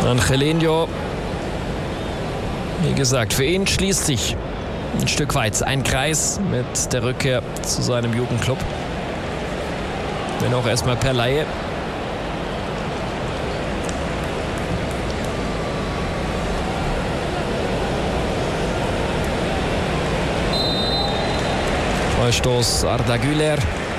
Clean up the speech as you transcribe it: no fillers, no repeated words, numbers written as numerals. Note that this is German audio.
Angelino, wie gesagt, für ihn schließt sich ein Stück weit ein Kreis mit der Rückkehr zu seinem Jugendclub. Wenn auch erstmal per Leihe. Freistoß Arda Güler.